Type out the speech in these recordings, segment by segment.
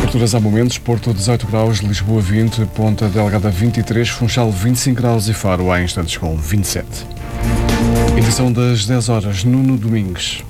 Temperaturas há momentos: Porto 18 graus, Lisboa 20, Ponta Delgada 23, Funchal 25 graus e Faro há instantes com 27. Edição das 10 horas, Nuno Domingues.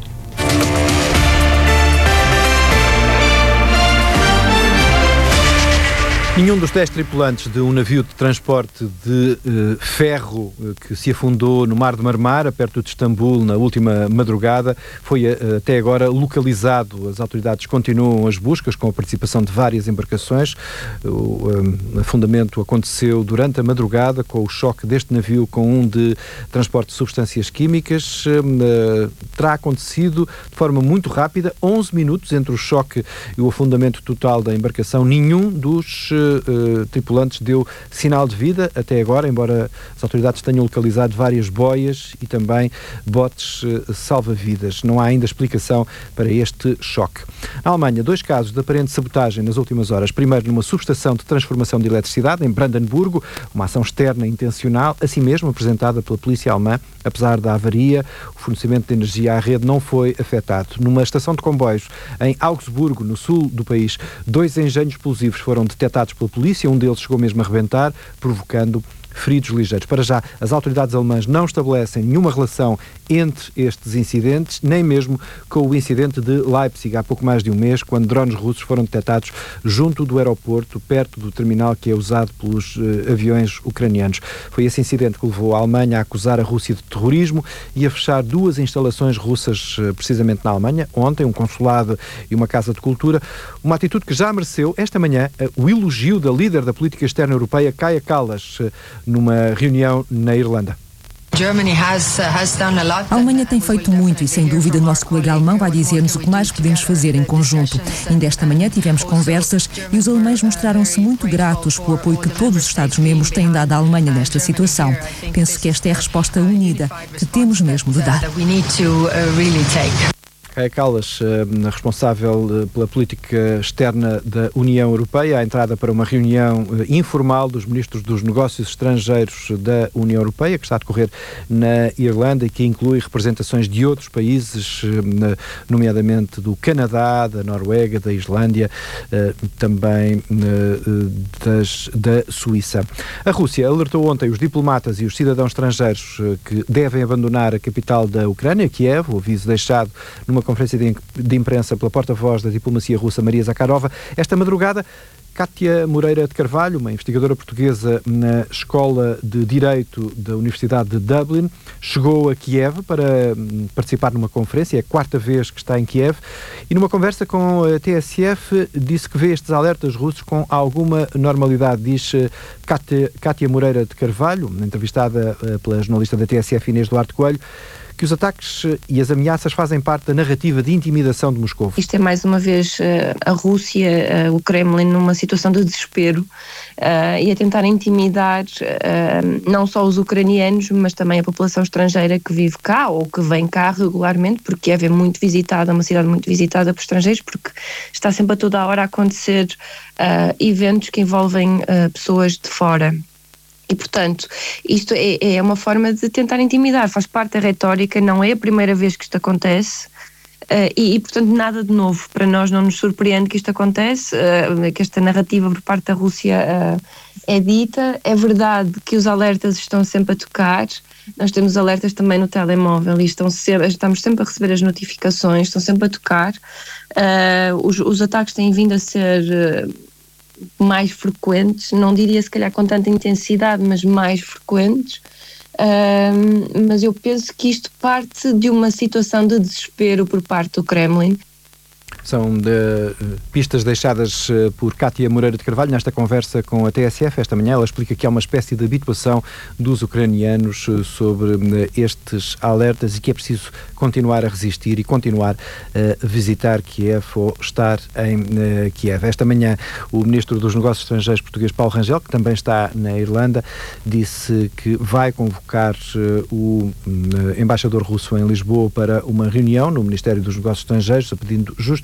Nenhum dos 10 tripulantes de um navio de transporte de ferro que se afundou no Mar de Marmara, perto de Istambul, na última madrugada, foi até agora localizado. As autoridades continuam as buscas com a participação de várias embarcações. O afundamento aconteceu durante a madrugada com o choque deste navio com um de transporte de substâncias químicas. Terá acontecido de forma muito rápida, 11 minutos entre o choque e o afundamento total da embarcação. Nenhum dos tripulantes deu sinal de vida até agora, embora as autoridades tenham localizado várias boias e também botes salva-vidas. Não há ainda explicação para este choque. Na Alemanha, 2 casos de aparente sabotagem nas últimas horas. Primeiro, numa subestação de transformação de eletricidade em Brandenburgo, uma ação externa intencional, assim mesmo apresentada pela polícia alemã. Apesar da avaria, o fornecimento de energia à rede não foi afetado. Numa estação de comboios em Augsburgo, no sul do país, 2 engenhos explosivos foram detectados pela polícia. Um deles chegou mesmo a rebentar, provocando feridos ligeiros. Para já, as autoridades alemãs não estabelecem nenhuma relação entre estes incidentes, nem mesmo com o incidente de Leipzig, há pouco mais de um mês, quando drones russos foram detectados junto do aeroporto, perto do terminal que é usado pelos aviões ucranianos. Foi esse incidente que levou a Alemanha a acusar a Rússia de terrorismo e a fechar 2 instalações russas, precisamente na Alemanha, ontem, um consulado e uma casa de cultura, uma atitude que já mereceu, esta manhã, o elogio da líder da política externa europeia, Kaja Kallas, numa reunião na Irlanda. A Alemanha tem feito muito e, sem dúvida, o nosso colega alemão vai dizer-nos o que mais podemos fazer em conjunto. Ainda esta manhã tivemos conversas e os alemães mostraram-se muito gratos pelo apoio que todos os Estados-membros têm dado à Alemanha nesta situação. Penso que esta é a resposta unida que temos mesmo de dar. Kaja Kallas, responsável pela política externa da União Europeia, à entrada para uma reunião informal dos ministros dos negócios estrangeiros da União Europeia, que está a decorrer na Irlanda e que inclui representações de outros países, nomeadamente do Canadá, da Noruega, da Islândia, também da Suíça. A Rússia alertou ontem os diplomatas e os cidadãos estrangeiros que devem abandonar a capital da Ucrânia, Kiev, o aviso deixado numa conferência de imprensa pela porta-voz da diplomacia russa, Maria Zakharova. Esta madrugada, Kátia Moreira de Carvalho, uma investigadora portuguesa na Escola de Direito da Universidade de Dublin, chegou a Kiev para participar numa conferência, é a 4ª vez que está em Kiev, e numa conversa com a TSF disse que vê estes alertas russos com alguma normalidade. Diz Kátia Moreira de Carvalho, entrevistada pela jornalista da TSF Inês Duarte Coelho, que os ataques e as ameaças fazem parte da narrativa de intimidação de Moscovo. Isto é mais uma vez a Rússia, o Kremlin, numa situação de desespero e a tentar intimidar não só os ucranianos, mas também a população estrangeira que vive cá ou que vem cá regularmente, porque Kiev é muito visitada, uma cidade muito visitada por estrangeiros, porque está sempre a toda a hora a acontecer eventos que envolvem pessoas de fora. E, portanto, isto é uma forma de tentar intimidar, faz parte da retórica, não é a primeira vez que isto acontece e, portanto, nada de novo. Para nós não nos surpreende que isto acontece, que esta narrativa por parte da Rússia é dita. É verdade que os alertas estão sempre a tocar, nós temos alertas também no telemóvel e estamos sempre a receber as notificações, estão sempre a tocar. Os ataques têm vindo a ser mais frequentes, não diria se calhar com tanta intensidade, mas mais frequentes, mas eu penso que isto parte de uma situação de desespero por parte do Kremlin. São pistas deixadas por Kátia Moreira de Carvalho nesta conversa com a TSF esta manhã. Ela explica que há uma espécie de habituação dos ucranianos sobre estes alertas e que é preciso continuar a resistir e continuar a visitar Kiev ou estar em Kiev. Esta manhã o Ministro dos Negócios Estrangeiros português, Paulo Rangel, que também está na Irlanda, disse que vai convocar o embaixador russo em Lisboa para uma reunião no Ministério dos Negócios Estrangeiros, pedindo justificação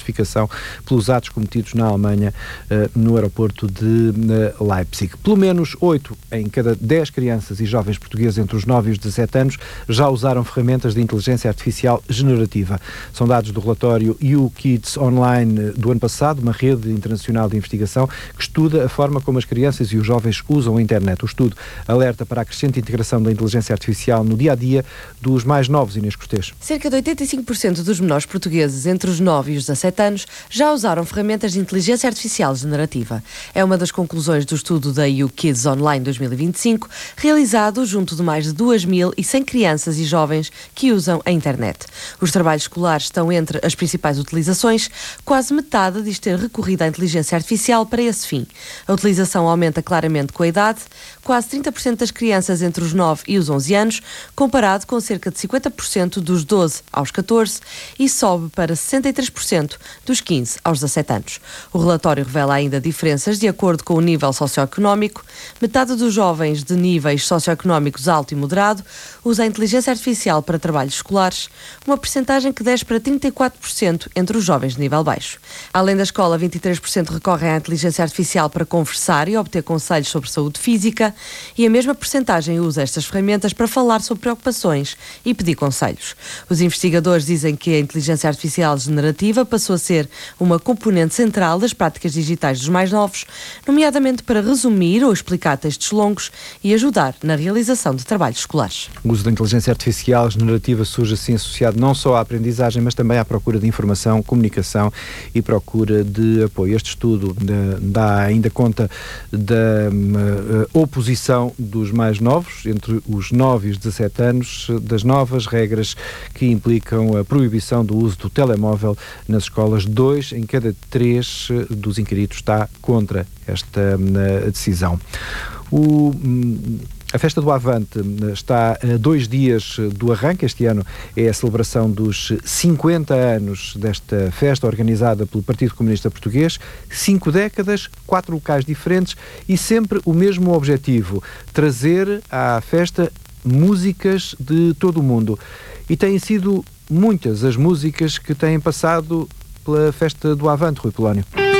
justificação pelos atos cometidos na Alemanha no aeroporto de Leipzig. Pelo menos 8 em cada 10 crianças e jovens portugueses entre os 9 e os 17 anos já usaram ferramentas de inteligência artificial generativa. São dados do relatório YouKids Online do ano passado, uma rede internacional de investigação que estuda a forma como as crianças e os jovens usam a internet. O estudo alerta para a crescente integração da inteligência artificial no dia-a-dia dos mais novos, Inês Cortês. Cerca de 85% dos menores portugueses entre os 9 e os 17 anos já usaram ferramentas de inteligência artificial generativa. É uma das conclusões do estudo da YouKids Online 2025, realizado junto de mais de 2.100 crianças e jovens que usam a internet. Os trabalhos escolares estão entre as principais utilizações. Quase metade diz ter recorrido à inteligência artificial para esse fim. A utilização aumenta claramente com a idade, quase 30% das crianças entre os 9 e os 11 anos, comparado com cerca de 50% dos 12 aos 14 e sobe para 63% dos 15 aos 17 anos. O relatório revela ainda diferenças de acordo com o nível socioeconómico. Metade dos jovens de níveis socioeconómicos alto e moderado usa a inteligência artificial para trabalhos escolares, uma percentagem que desce para 34% entre os jovens de nível baixo. Além da escola, 23% recorrem à inteligência artificial para conversar e obter conselhos sobre saúde física, e a mesma percentagem usa estas ferramentas para falar sobre preocupações e pedir conselhos. Os investigadores dizem que a inteligência artificial generativa passou a ser uma componente central das práticas digitais dos mais novos, nomeadamente para resumir ou explicar textos longos e ajudar na realização de trabalhos escolares. O uso da inteligência artificial generativa surge assim associado não só à aprendizagem, mas também à procura de informação, comunicação e procura de apoio. Este estudo dá ainda conta da oposição dos mais novos, entre os 9 e os 17 anos, das novas regras que implicam a proibição do uso do telemóvel nas escolas. 2 em cada 3 dos inquiridos está contra esta decisão. A Festa do Avante está a 2 dias do arranque. Este ano é a celebração dos 50 anos desta festa, organizada pelo Partido Comunista Português. 5 décadas, 4 locais diferentes e sempre o mesmo objetivo: trazer à festa músicas de todo o mundo. E têm sido muitas as músicas que têm passado pela Festa do Avante, Rui Polónio.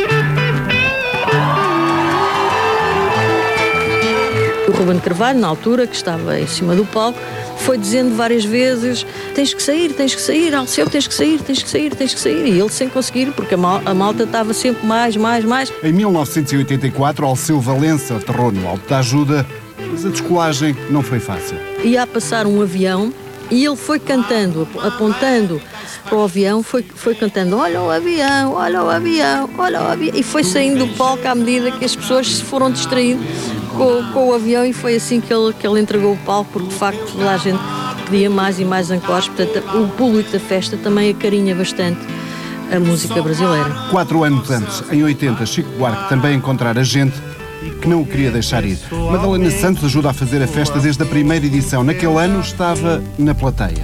O Ruben Carvalho, na altura, que estava em cima do palco, foi dizendo várias vezes: tens que sair, Alceu, tens que sair. E ele sem conseguir, porque a malta estava sempre mais. Em 1984, Alceu Valença aterrou no Alto da Ajuda, mas a descolagem não foi fácil. Ia a passar um avião e ele foi cantando, apontando para o avião, foi cantando: olha o avião, e foi saindo do palco à medida que as pessoas se foram distraindo com o avião, e foi assim que ele entregou o palco, porque de facto toda a gente pedia mais e mais encores. Portanto, o público da festa também acarinha bastante a música brasileira. 4 anos antes, em 80, Chico Buarque também encontrara gente que não o queria deixar ir. Madalena Santos ajuda a fazer a festa desde a primeira edição. Naquele ano estava na plateia.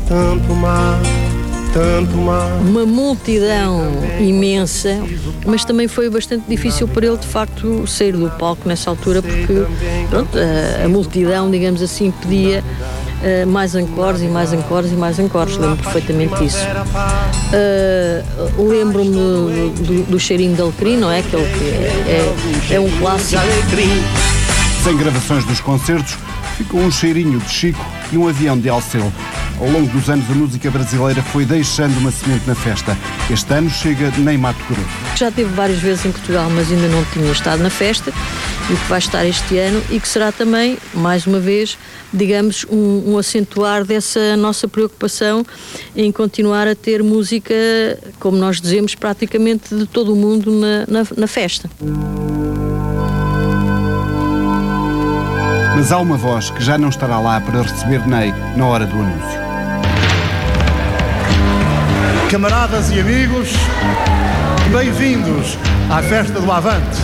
Uma multidão imensa, mas também foi bastante difícil para ele, de facto, sair do palco nessa altura, porque pronto, a multidão, digamos assim, pedia mais encores. Lembro perfeitamente disso. Lembro-me do Cheirinho de Alecrim, não é? Aquele que é um clássico. Sem gravações dos concertos, ficou um cheirinho de Chico e um avião de Alceu. Ao longo dos anos, a música brasileira foi deixando uma semente na festa. Este ano chega nem Mato Grosso. Já esteve várias vezes em Portugal, mas ainda não tinha estado na festa, e que vai estar este ano, e que será também, mais uma vez, digamos, um acentuar dessa nossa preocupação em continuar a ter música, como nós dizemos, praticamente de todo o mundo na festa. Mas há uma voz que já não estará lá para receber Ney na hora do anúncio. Camaradas e amigos, bem-vindos à Festa do Avante.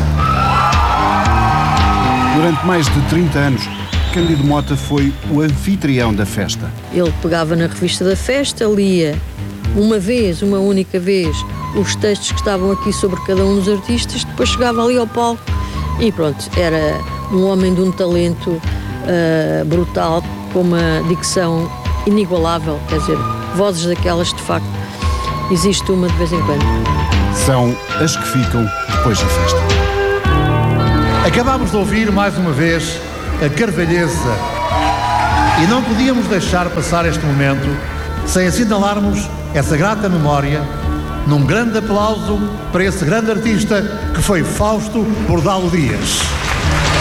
Durante mais de 30 anos, Cândido Mota foi o anfitrião da festa. Ele pegava na revista da festa, lia uma única vez, os textos que estavam aqui sobre cada um dos artistas, depois chegava ali ao palco e pronto, era um homem de um talento brutal, com uma dicção inigualável, quer dizer, vozes daquelas de facto Existe uma de vez em quando. São as que ficam depois da festa. Acabámos de ouvir mais uma vez a Carvalhesa e não podíamos deixar passar este momento sem assinalarmos essa grata memória num grande aplauso para esse grande artista que foi Fausto Bordalo Dias.